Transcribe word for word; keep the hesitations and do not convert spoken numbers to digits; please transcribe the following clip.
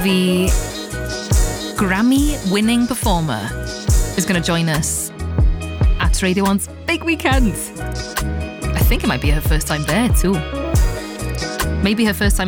The Grammy-winning performer is going to join us at Radio one's Big Weekend. I think it might be her first time there too. Maybe her first time